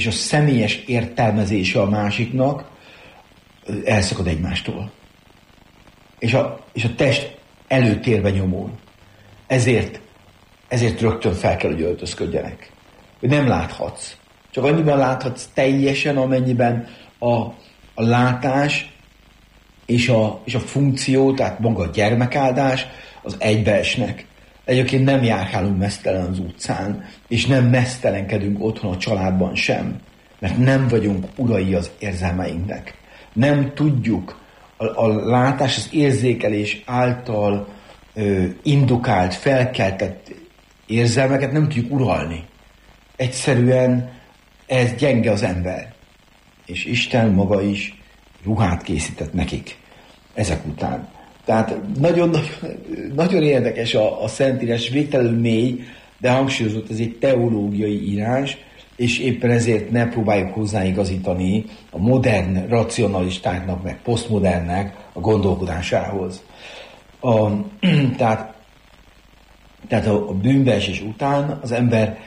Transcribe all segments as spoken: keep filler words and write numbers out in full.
a személyes értelmezése a másiknak elszakad egymástól. És a, és a test előtérbe nyomul. Ezért, ezért rögtön fel kell, hogy öltözködjenek. Hogy nem láthatsz. Csak annyiban láthatsz teljesen, amennyiben a, a látás és a, és a funkció, tehát maga a gyermekáldás, az egybeesnek. Egyébként nem járkálunk meztelen az utcán, és nem meztelenkedünk otthon a családban sem, mert nem vagyunk urai az érzelmeinknek. Nem tudjuk a, a látás, az érzékelés által ö, indukált, felkeltett érzelmeket nem tudjuk uralni. Egyszerűen ez gyenge az ember. És Isten maga is ruhát készített nekik ezek után. Tehát nagyon, nagyon, nagyon érdekes a, a Szentírás, végtelenül mély, de hangsúlyozott, ez egy teológiai írás, és éppen ezért ne próbáljuk hozzáigazítani a modern racionalistáknak, meg posztmodernnek a gondolkodásához. A, tehát tehát a, a bűnbeesés után az ember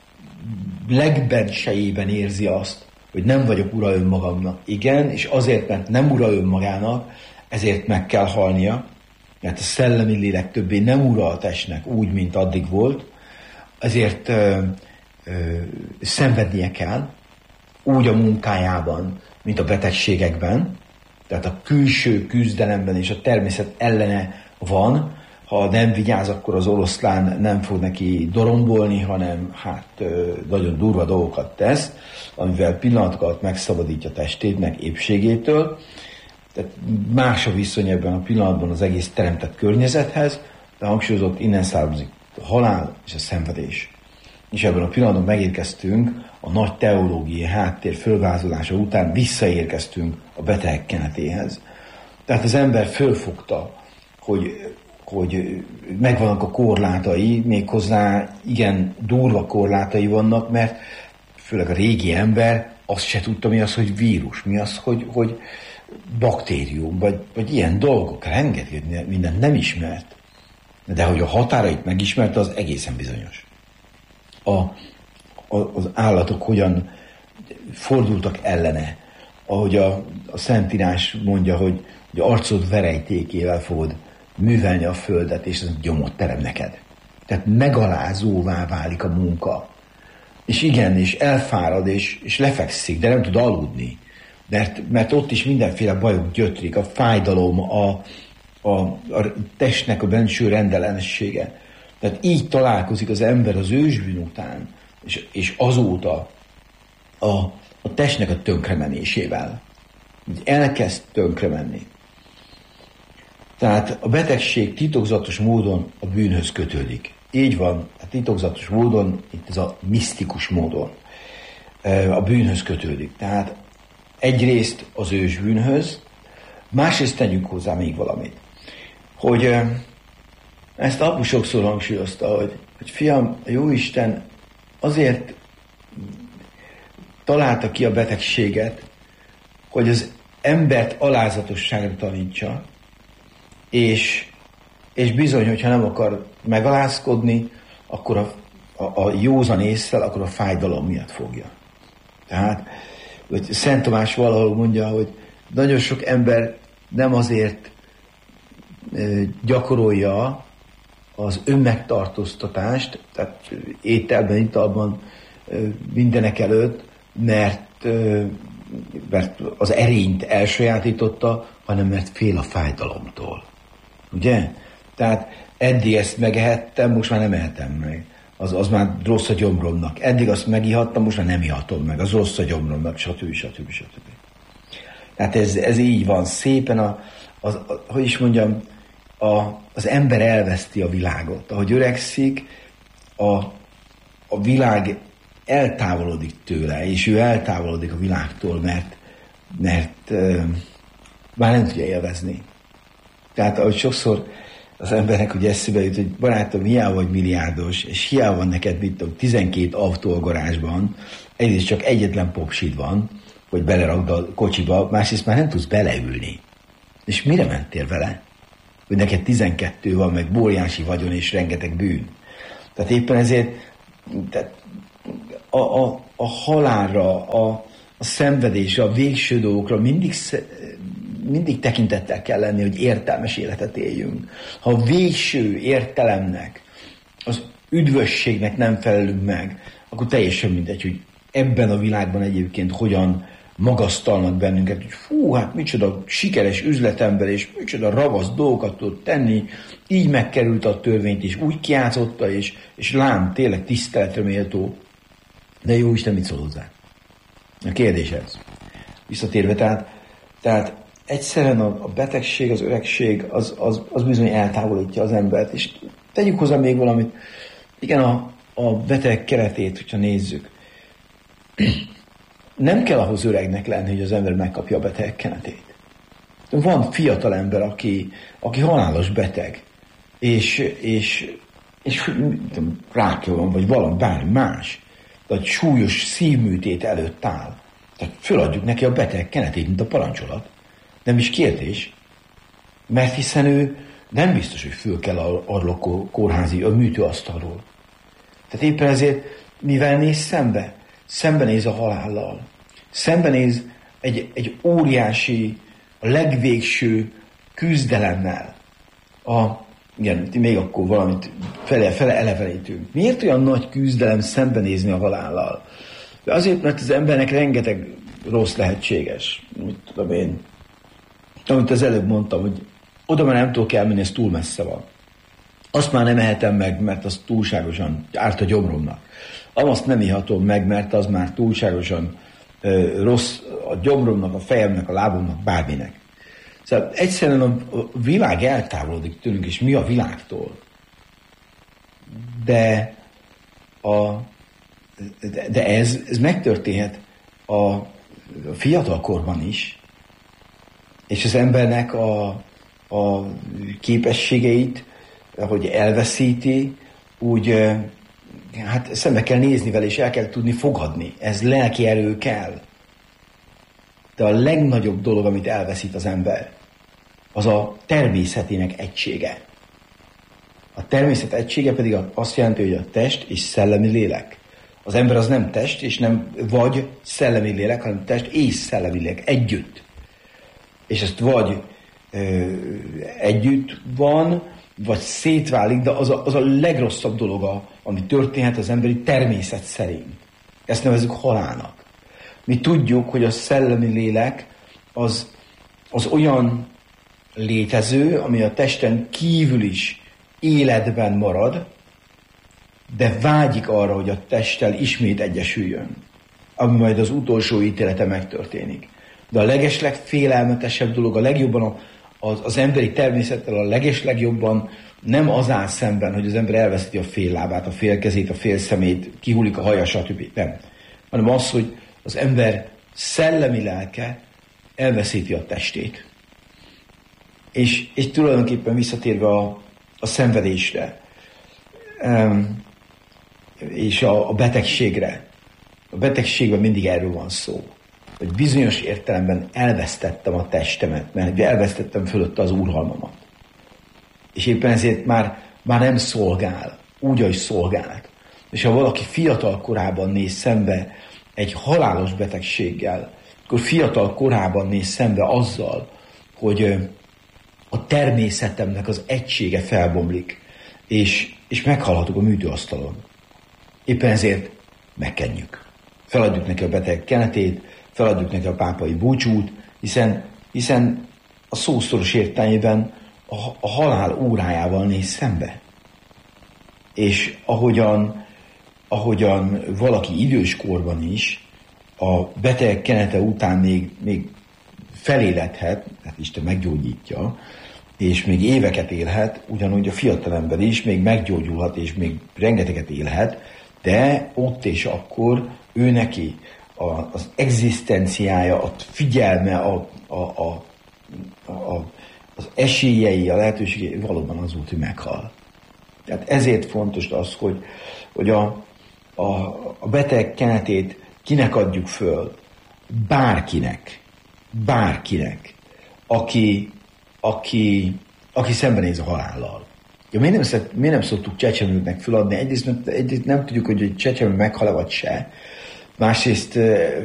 legbensejében érzi azt, hogy nem vagyok ura önmagamnak. Igen, és azért, mert nem ura önmagának, ezért meg kell halnia, mert a szellemi lélek többé nem ura a testnek úgy, mint addig volt, ezért ö, ö, szenvednie kell, úgy a munkájában, mint a betegségekben, tehát a külső küzdelemben és a természet ellene van. Ha nem vigyáz, akkor az oroszlán nem fog neki dorombolni, hanem hát ö, nagyon durva dolgokat tesz, amivel pillanatok alatt megszabadítja testét, meg épségétől. Tehát más a viszony ebben a pillanatban az egész teremtett környezethez, de hangsúlyozott, innen származik a halál és a szenvedés. És ebben a pillanatban megérkeztünk a nagy teológiai háttér fölvázolása után, visszaérkeztünk a betegek kenetéhez. Tehát az ember fölfogta, hogy, hogy megvannak a korlátai, méghozzá igen durva korlátai vannak, mert főleg a régi ember azt se tudta, mi az, hogy vírus, mi az, hogy, hogy baktérium, vagy, vagy ilyen dolgok, rengeteg mindent nem ismert. De hogy a határait megismerte, az egészen bizonyos. A, a, az állatok hogyan fordultak ellene, ahogy a, a Szentírás mondja, hogy, hogy arcod verejtékével fogod művelni a földet, és ez gyomot terem neked. Tehát megalázóvá válik a munka. És igen, és elfárad, és, és lefekszik, de nem tud aludni. Mert, mert ott is mindenféle bajok gyötrik, a fájdalom, a, a, a testnek a benső rendellenessége. Tehát így találkozik az ember az ősbűn után, és, és azóta a, a testnek a tönkremenésével. Elkezd tönkremenni. Tehát a betegség titokzatos módon a bűnhöz kötődik. Így van, a titokzatos módon, itt ez a misztikus módon a bűnhöz kötődik. Tehát egyrészt az ősbűnhöz, másrészt tegyünk hozzá még valamit. Hogy ezt apu sokszor hangsúlyozta, hogy, hogy fiam, a Jóisten azért találta ki a betegséget, hogy az embert alázatosságra tanítsa, és, és bizony, hogyha nem akar megalázkodni, akkor a, a, a józan ésszel, akkor a fájdalom miatt fogja. Tehát, hogy Szent Tomás valahol mondja, hogy nagyon sok ember nem azért e, gyakorolja az önmegtartóztatást, tehát ételben, italban, e, mindenek előtt, mert, e, mert az erényt elsajátította, hanem mert fél a fájdalomtól. Ugye? Tehát eddig ezt megehettem, most már nem ehetem meg. Az, az már rossz a gyomromnak. Eddig azt megihattam, most már nem ihatom meg. Az rossz a gyomromnak, stb. stb. stb. Tehát ez, ez így van. Szépen, a, az, a, hogy is mondjam, a, az ember elveszti a világot. Ahogy öregszik, a, a világ eltávolodik tőle, és ő eltávolodik a világtól, mert, mert uh, már nem tudja élvezni. Tehát ahogy sokszor az embernek ugye eszébe jut, hogy barátom, hiába vagy milliárdos, és hiába van neked, mit tudom, tizenkét autó a garázsban, egyrészt csak egyetlen popsid van, hogy belerakd a kocsiba, másrészt már nem tudsz beleülni. És mire mentél vele? Hogy neked tizenkettő van, meg óriási vagyon és rengeteg bűn. Tehát éppen ezért tehát a, a, a, a halálra, a, a szenvedésre, a végső dolgokra mindig, mindig tekintettel kell lenni, hogy értelmes életet éljünk. Ha a végső értelemnek, az üdvösségnek nem felelünk meg, akkor teljesen mindegy, hogy ebben a világban egyébként hogyan magasztalnak bennünket, hogy fú, hát micsoda sikeres üzletember, és micsoda ravasz dolgokat tud tenni, így megkerült a törvényt, és úgy kiátszotta, és, és lám, tényleg tiszteletre méltó. De jó Isten mit szól hozzá? A kérdés ez. Visszatérve, tehát, tehát egyszerűen a, a betegség, az öregség, az, az, az bizony eltávolítja az embert, és tegyük hozzá még valamit. Igen, a, a beteg keretét, hogyha nézzük, nem kell ahhoz öregnek lenni, hogy az ember megkapja a beteg kenetét. Van fiatal ember, aki, aki halálos beteg, és, és, és rákja van, vagy valami, bármi más, vagy súlyos szívműtét előtt áll. Tehát föladjuk neki a beteg kenetét, mint a parancsolat. Nem is kérdés, mert hiszen ő nem biztos, hogy föl kell arról a kórházi, a műtőasztalról. Tehát éppen ezért, mivel néz szembe? Szembenéz a halállal. Szembenéz egy, egy óriási, a legvégső küzdelemmel. A, igen, még akkor valamit fele, fele elevenítünk. Miért olyan nagy küzdelem szembenézni a halállal? De azért, mert az embernek rengeteg rossz lehetséges. Mit tudom én. Amit az előbb mondtam, hogy oda már nem tudok elmenni, ez túl messze van. Azt már nem ehetem meg, mert az túlságosan árt a gyomromnak. Azt nem ihatom meg, mert az már túlságosan ö, rossz a gyomromnak, a fejemnek, a lábomnak, bárminek. Szóval egyszerűen a, a világ eltávolodik tőlünk, és mi a világtól. De, a, de, de ez, ez megtörténhet a, a fiatal korban is, és az embernek a, a képességeit, ahogy elveszíti, úgy hát szembe kell nézni vele, és el kell tudni fogadni. Ez lelki erő kell. De a legnagyobb dolog, amit elveszít az ember, az a természetének egysége. A természet egysége pedig azt jelenti, hogy a test és szellemi lélek. Az ember az nem test, és nem vagy szellemi lélek, hanem test és szellemi lélek együtt. És ezt vagy ö, együtt van, vagy szétválik, de az a, az a legrosszabb dolog, ami történhet az emberi természet szerint. Ezt nevezzük halálnak. Mi tudjuk, hogy a szellemi lélek az, az olyan létező, ami a testen kívül is életben marad, de vágyik arra, hogy a testtel ismét egyesüljön, ami majd az utolsó ítélete megtörténik. De a legeslegfélelmetesebb dolog, a legjobban az, az emberi természettel a legeslegjobban nem az áll szemben, hogy az ember elveszíti a fél lábát, a fél kezét, a fél szemét, kihullik a haja, stb. Nem. Hanem az, hogy az ember szellemi lelke elveszíti a testét. És, és tulajdonképpen visszatérve a, a szenvedésre, um, és a, a betegségre. A betegségben mindig erről van szó. Hogy bizonyos értelemben elvesztettem a testemet, mert elvesztettem fölötte az uralmamat. És éppen ezért már, már nem szolgál, úgy, ahogy szolgált. És ha valaki fiatal korában néz szembe egy halálos betegséggel, akkor fiatal korában néz szembe azzal, hogy a természetemnek az egysége felbomlik, és, és meghalhatok a műtőasztalon. Éppen ezért megkenjük. Feladjuk neki a beteg kenetét, feladjuk neki a pápai búcsút, hiszen, hiszen a szószoros értelmében a, a halál órájával néz szembe. És ahogyan, ahogyan valaki idős korban is a beteg kenete után még, még feléledhet, hát Isten meggyógyítja, és még éveket élhet, ugyanúgy a fiatalember is még meggyógyulhat, és még rengeteget élhet, de ott és akkor ő neki a, az egzisztenciája, a figyelme, a, a, a, a, az esélyei, a lehetőségei valóban az volt, hogy meghal. Tehát ezért fontos az, hogy, hogy a, a, a beteg kenetét kinek adjuk föl? Bárkinek. Bárkinek, aki, aki, aki szembenéz a halállal. Ja, miért, nem szok, miért nem szoktuk csecsemőknek föladni? Egyrészt, egyrészt nem tudjuk, hogy egy csecsemő meghal vagy se, Másrészt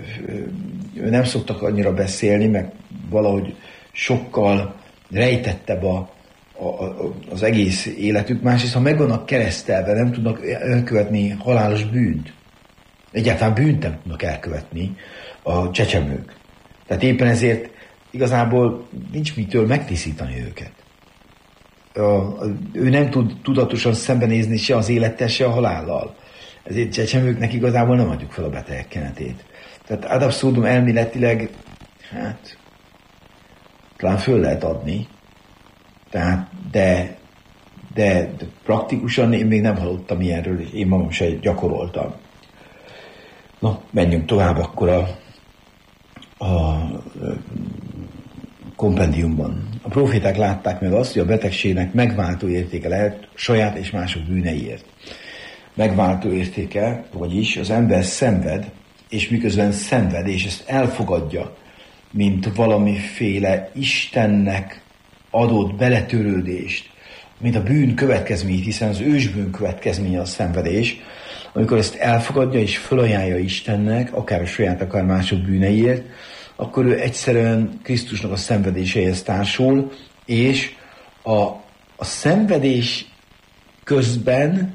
nem szoktak annyira beszélni, meg valahogy sokkal rejtettebb a, a, a, az egész életük. Másrészt, ha meg vannak keresztelve, nem tudnak elkövetni halálos bűnt. Egyáltalán bűnt nem tudnak elkövetni a csecsemők. Tehát éppen ezért igazából nincs mitől megtisztítani őket. A, a, ő nem tud tudatosan szembenézni se az élettel, se a halállal. Ezért csecsemőknek igazából nem adjuk fel a betegek kenetét. Tehát ad abszurdum elméletileg, hát, talán föl lehet adni, tehát, de, de, de praktikusan én még nem hallottam ilyenről, és én magam sem gyakoroltam. Na, menjünk tovább akkor a, a kompendiumban. A proféták látták meg azt, hogy a betegségnek megváltó értéke lehet saját és mások bűneiért. Megváltó értéke, vagyis az ember szenved, és miközben szenved, és ezt elfogadja, mint valamiféle Istennek adott beletörődést, mint a bűn következményét, hiszen az ősbűn következménye a szenvedés, amikor ezt elfogadja és felajánlja Istennek, akár a saját, akár mások bűneiért, akkor ő egyszerűen Krisztusnak a szenvedéseihez társul, és a, a szenvedés közben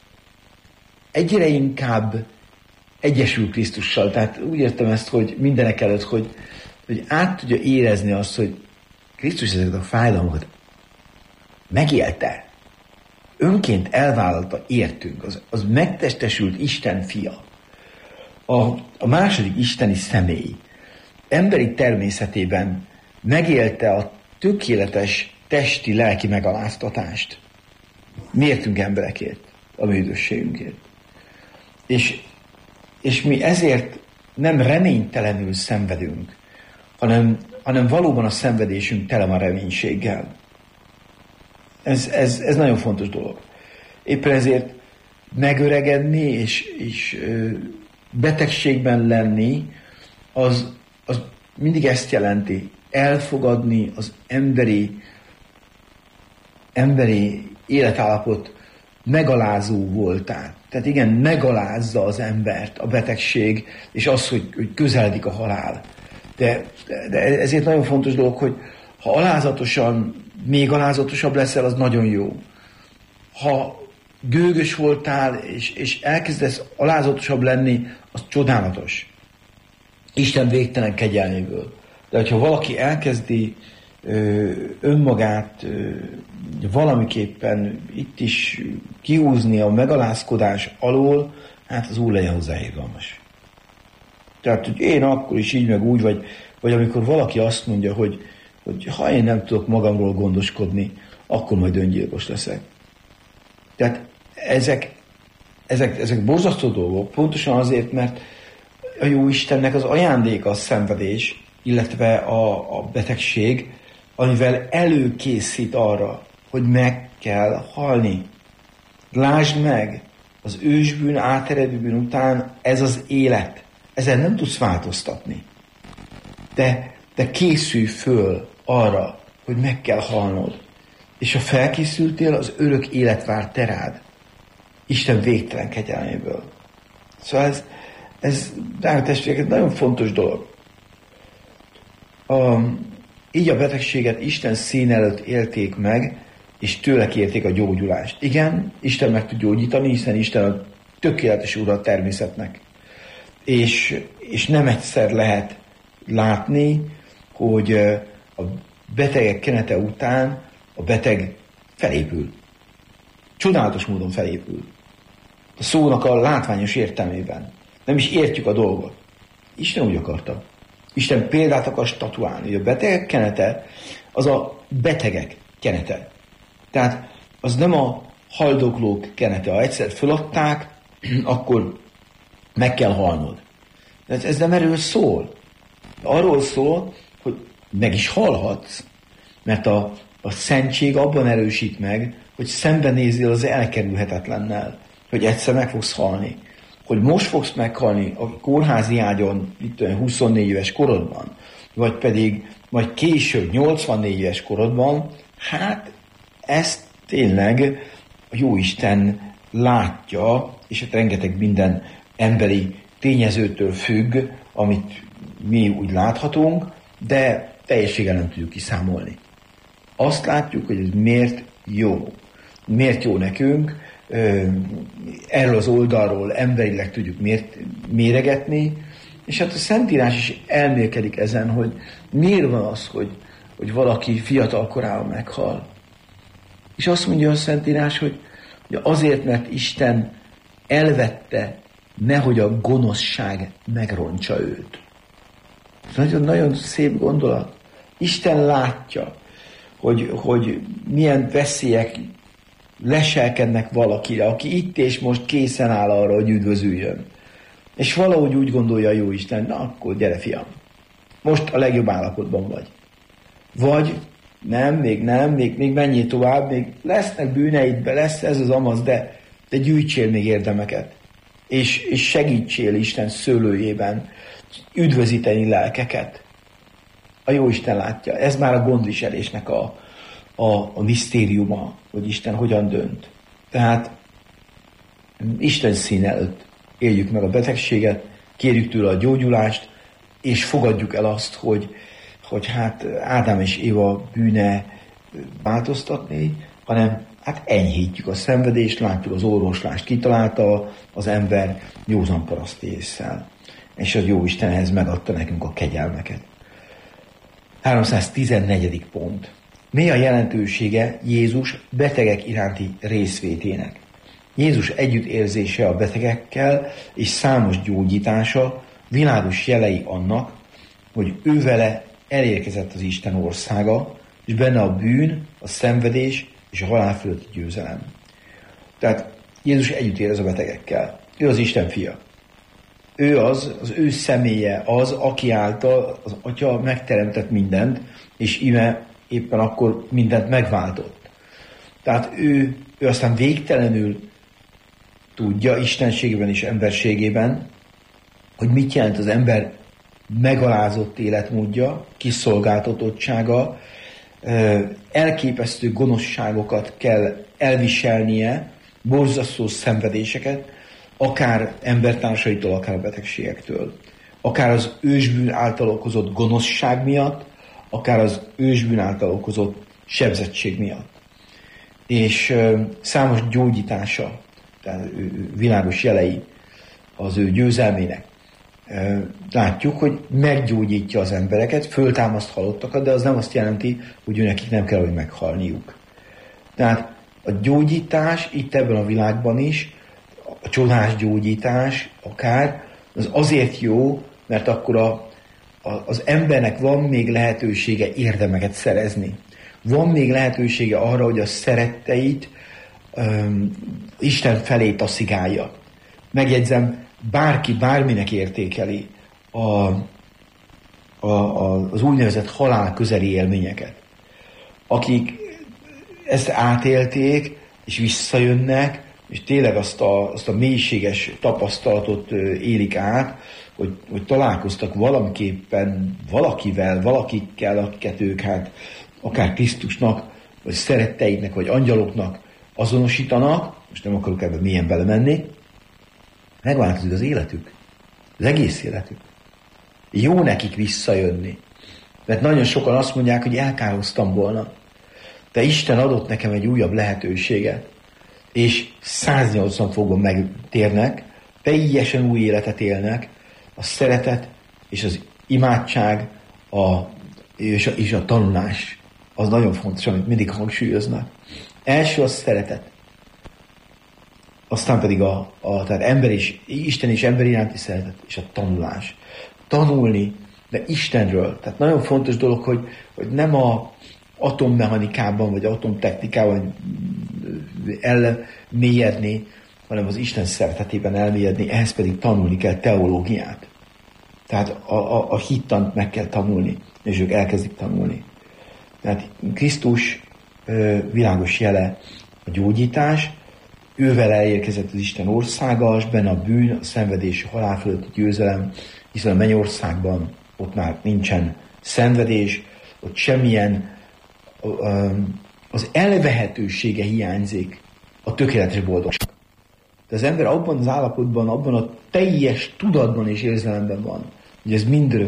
egyre inkább egyesül Krisztussal. Tehát úgy értem ezt, hogy mindenek előtt, hogy, hogy át tudja érezni azt, hogy Krisztus ezeket a fájdalmakat megélte, önként elvállalta értünk, az, az megtestesült Isten fia. A, a második isteni személy emberi természetében megélte a tökéletes testi, lelki megaláztatást. Mi értünk emberekért, a mi üdvösségünkért. És, és mi ezért nem reménytelenül szenvedünk, hanem, hanem valóban a szenvedésünk tele van reménységgel. Ez, ez, ez nagyon fontos dolog. Éppen ezért megöregedni és, és betegségben lenni, az, az mindig ezt jelenti, elfogadni az emberi, emberi életállapot megalázó voltát. Tehát igen, megalázza az embert a betegség, és az, hogy, hogy közeledik a halál. De, de ezért nagyon fontos dolog, hogy ha alázatosan, még alázatosabb leszel, az nagyon jó. Ha gőgös voltál, és, és elkezdesz alázatosabb lenni, az csodálatos. Isten végtelen kegyelméből. De hogyha valaki elkezdi ö, önmagát ö, valamiképpen itt is kihúzni a megalázkodás alól, hát az Úr legyen hozzá irgalmas. Tehát, hogy én akkor is így, meg úgy, vagy, vagy amikor valaki azt mondja, hogy, hogy ha én nem tudok magamról gondoskodni, akkor majd öngyilkos leszek. Tehát ezek, ezek, ezek borzasztó dolgok, pontosan azért, mert a jó Istennek az ajándéka a szenvedés, illetve a, a betegség, amivel előkészít arra, hogy meg kell halni. Lásd meg, az ősbűn, áteredő bűn után ez az élet. Ezen nem tudsz változtatni. De, de készülj föl arra, hogy meg kell halnod. És ha felkészültél, az örök élet vár te rád. Isten végtelen kegyelméből. Szóval ez, ez drága testvérek, nagyon fontos dolog. A, így a betegséget Isten szín előtt élték meg, és tőle kérték a gyógyulást. Igen, Isten meg tud gyógyítani, hiszen Isten a tökéletes ura a természetnek. És, és nem egyszer lehet látni, hogy a betegek kenete után a beteg felépül. Csodálatos módon felépül. A szónak a látványos értelmében. Nem is értjük a dolgot. Isten úgy akarta. Isten példát akar statuálni, hogy a betegek kenete az a betegek kenete. Tehát az nem a haldoklók kenete. Ha egyszer föladták, akkor meg kell halnod. De ez nem erről szól. Arról szól, hogy meg is halhatsz, mert a, a szentség abban erősít meg, hogy szembenézzél az elkerülhetetlennel, hogy egyszer meg fogsz halni. Hogy most fogsz meghalni a kórházi ágyon, itt olyan huszonnégy éves korodban, vagy pedig majd később nyolcvannégy éves korodban, hát ezt tényleg a Jóisten látja, és hát rengeteg minden emberi tényezőtől függ, amit mi úgy láthatunk, de teljességgel nem tudjuk kiszámolni. Azt látjuk, hogy ez miért jó. Miért jó nekünk, erről az oldalról emberileg tudjuk miért méregetni, és hát a Szentírás is elmélkedik ezen, hogy miért van az, hogy, hogy valaki fiatal korában meghal. És azt mondja a Szentírás, hogy, hogy azért, mert Isten elvette, nehogy a gonoszság megrontsa őt. Ez nagyon-nagyon szép gondolat. Isten látja, hogy, hogy milyen veszélyek leselkednek valakire, aki itt és most készen áll arra, hogy üdvözüljön. És valahogy úgy gondolja a Jóisten, na akkor gyere fiam, most a legjobb állapotban vagy. Vagy nem, még nem, még, még menjél tovább, még lesznek bűneidbe, lesz ez az amaz, de, de gyűjtsél még érdemeket. És, és segítsél Isten szőlőjében üdvözíteni lelkeket. A Jóisten látja. Ez már a gondviselésnek a, a, a misztériuma, hogy Isten hogyan dönt. Tehát Isten szín előtt éljük meg a betegséget, kérjük tőle a gyógyulást, és fogadjuk el azt, hogy, hogy hát Ádám és Éva bűne változtatni, hanem hát enyhítjük a szenvedést, látjuk az orvoslást kitalálta az ember józan paraszti ésszel. És az Jóisten ehhez megadta nekünk a kegyelmeket. háromszáztizennegyedik pont. Mi a jelentősége Jézus betegek iránti részvétének? Jézus együttérzése a betegekkel és számos gyógyítása világos jelei annak, hogy ővele elérkezett az Isten országa, és benne a bűn, a szenvedés és a halál fölötti győzelem. Tehát Jézus együttérez a betegekkel. Ő az Isten fia. Ő az, az ő személye az, aki által az Atya megteremtett mindent, és íme éppen akkor mindent megváltott. Tehát ő, ő aztán végtelenül tudja istenségében és emberségében, hogy mit jelent az ember megalázott életmódja, kiszolgáltatottsága, elképesztő gonoszságokat kell elviselnie, borzasztó szenvedéseket, akár embertársaitól, akár a betegségektől. Akár az ősbűn által okozott gonoszság miatt, akár az ősbűn által okozott sebzettség miatt. És számos gyógyítása, tehát világos jelei az ő győzelmének. Látjuk, hogy meggyógyítja az embereket, föltámaszt halottakat, de az nem azt jelenti, hogy ő nekik nem kell, hogy meghalniuk. Tehát a gyógyítás itt ebben a világban is, a csodás gyógyítás akár, az azért jó, mert akkor a, a, az embernek van még lehetősége érdemeket szerezni. Van még lehetősége arra, hogy a szeretteit um, Isten felé taszigálja. Megjegyzem, bárki bárminek értékeli a, a, a, az úgynevezett halál közeli élményeket. Akik ezt átélték, és visszajönnek, és tényleg azt a, azt a mélységes tapasztalatot élik át, hogy, hogy találkoztak valamiképpen valakivel, valakikkel, akiket ők hát akár Krisztusnak, vagy szeretteiknek, vagy angyaloknak azonosítanak, most nem akarok ebben mélyen belemenni, megváltozik az életük, az egész életük. Jó nekik visszajönni. Mert nagyon sokan azt mondják, hogy elkároztam volna. De Isten adott nekem egy újabb lehetőséget, és száznyolcvan fokban megtérnek, teljesen új életet élnek, a szeretet és az imádság a, és, a, és a tanulás. Az nagyon fontos, amit mindig hangsúlyoznak. Első a szeretet, aztán pedig a, a tehát ember és, Isten és ember iránti szeretet, és a tanulás. Tanulni, de Istenről. Tehát nagyon fontos dolog, hogy, hogy nem a atommechanikában, vagy atomtechnikában elmélyedni, hanem az Isten szeretetében elmélyedni, ehhez pedig tanulni kell teológiát. Tehát a, a, a hittant meg kell tanulni, és ők elkezdik tanulni. Tehát Krisztus ö, világos jele a gyógyítás, ővel elérkezett az Isten országa, és benne a bűn, a szenvedés, a halál fölötti győzelem, hiszen a mennyországban ott már nincsen szenvedés, ott semmilyen az elvehetősége hiányzik a tökéletes boldogság. de az ember abban az állapotban, abban a teljes tudatban és érzelemben van, hogy ez mindörökké